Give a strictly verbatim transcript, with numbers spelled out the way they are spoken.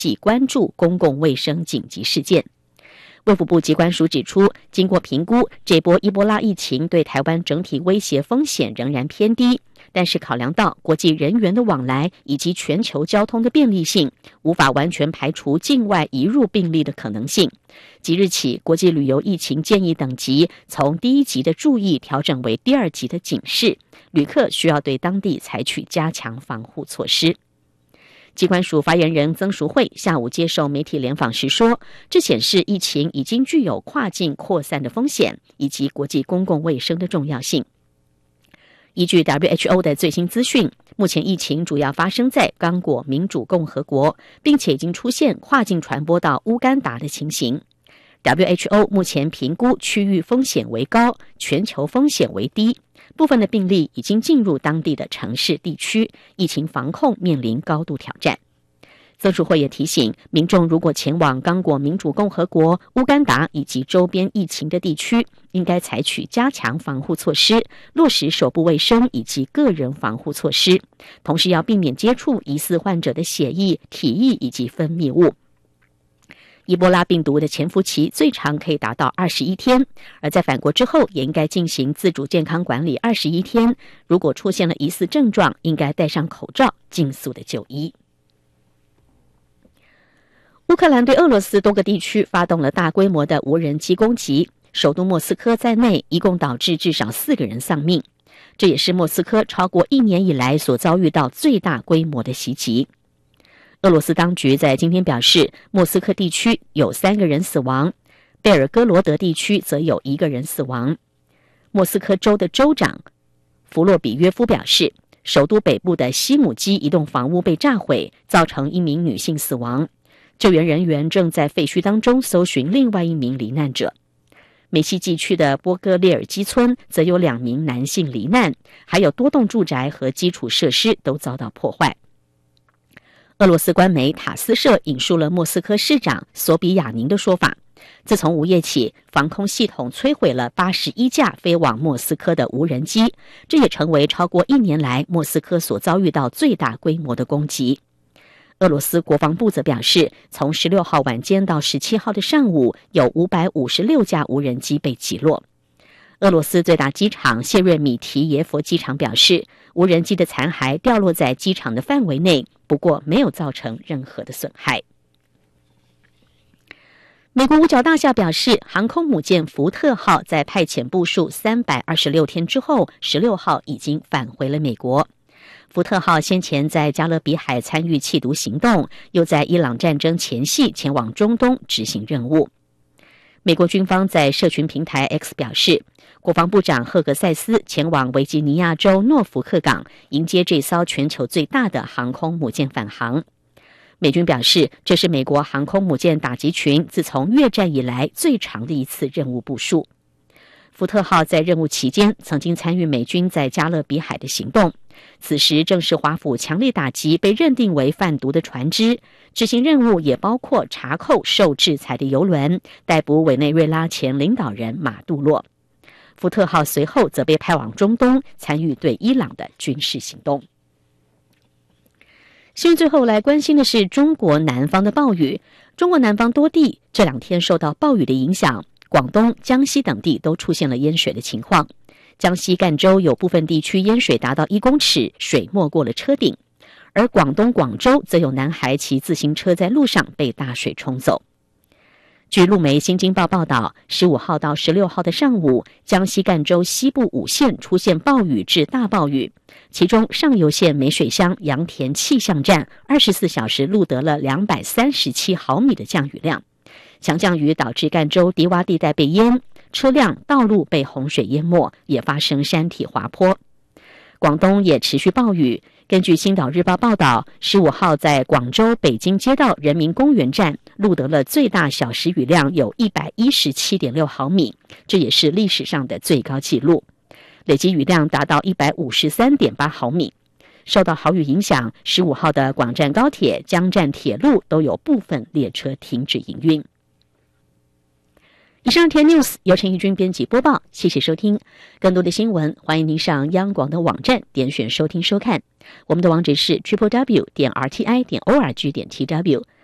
即关注公共卫生紧急事件。卫福部疾管署指出，经过评估，这波伊波拉疫情对台湾整体威胁风险仍然偏低，但是考量到国际人员的往来以及全球交通的便利性，无法完全排除境外移入病例的可能性。即日起，国际旅游疫情建议等级从第一级的注意调整为第二级的警示，旅客需要对当地采取加强防护措施。疾管署发言人曾淑慧下午接受媒体联访时说，这显示疫情已经具有跨境扩散的风险，以及国际公共卫生的重要性。依据 W H O 的最新资讯，目前疫情主要发生在刚果民主共和国，并且已经出现跨境传播到乌干达的情形。W H O 目前评估区域风险为高，全球风险为低，部分的病例已经进入当地的城市地区，疫情防控面临高度挑战。曾淑慧也提醒民众，如果前往刚果民主共和国、乌干达以及周边疫情的地区，应该采取加强防护措施，落实手部卫生以及个人防护措施，同时要避免接触疑似患者的血液、体液以及分泌物。伊波拉病毒的潜伏期最长可以达到二十一天，而在返国之后也应该进行自主健康管理二十一天。如果出现了疑似症状，应该戴上口罩，尽速的就医。乌克兰对俄罗斯多个地区发动了大规模的无人机攻击，首都莫斯科在内，一共导致至少四个人丧命。这也是莫斯科超过一年以来所遭遇到最大规模的袭击。俄罗斯当局在今天表示，莫斯科地区有三个人死亡，贝尔哥罗德地区则有一个人死亡。莫斯科州的州长弗洛比约夫表示，首都北部的西姆基一栋房屋被炸毁，造成一名女性死亡。救援人员正在废墟当中搜寻另外一名罹难者。梅西季区的波戈列尔基村则有两名男性罹难，还有多栋住宅和基础设施都遭到破坏。俄罗斯官媒塔斯社引述了莫斯科市长索比亚宁的说法，自从午夜起，防空系统摧毁了八十一架飞往莫斯科的无人机，这也成为超过一年来莫斯科所遭遇到最大规模的攻击。俄罗斯国防部则表示，从十六号晚间到十七号的上午，有五百五十六架无人机被击落。俄罗斯最大机场谢瑞米提耶佛机场表示，无人机的残骸掉落在机场的范围内，不过没有造成任何的损害。美国五角大厦表示，航空母舰福特号在派遣部署三百二十六天之后，十六号已经返回了美国。福特号先前在加勒比海参与缉毒行动，又在伊朗战争前夕前往中东执行任务。美国军方在社群平台 X 表示，国防部长赫格塞斯前往维吉尼亚州诺福克港迎接这艘全球最大的航空母舰返航。美军表示，这是美国航空母舰打击群自从越战以来最长的一次任务部署。福特号在任务期间曾经参与美军在加勒比海的行动，此时正是华府强力打击被认定为贩毒的船只，执行任务也包括查扣受制裁的油轮，逮捕委内瑞拉前领导人马杜洛。福特号随后则被派往中东，参与对伊朗的军事行动。新闻最后来关心的是中国南方的暴雨。中国南方多地这两天受到暴雨的影响，广东、江西等地都出现了淹水的情况。江西赣州有部分地区淹水达到一公尺，水没过了车顶；而广东广州则有男孩骑自行车在路上被大水冲走。据路媒《新京报》报道，十五号到十六号的上午，江西赣州西部五县出现暴雨至大暴雨，其中上游县梅水乡杨田气象站二十四小时录得了两百三十七毫米的降雨量。强降雨导致赣州低洼地带被淹，车辆、道路被洪水淹没，也发生山体滑坡。广东也持续暴雨，根据《星岛日报》报道，十五号在广州北京街道人民公园站录得了最大小时雨量有一百一十七点六毫米，这也是历史上的最高纪录，累计雨量达到一百五十三点八毫米。受到豪雨影响，十五号的广湛高铁、江湛铁路都有部分列车停止营运。以上 T News 由陈义军编辑播报，谢谢收听。更多的新闻，欢迎您上央广的网站点选收听收看。我们的网址是 triple w 点 r t i 点 org 点 t w。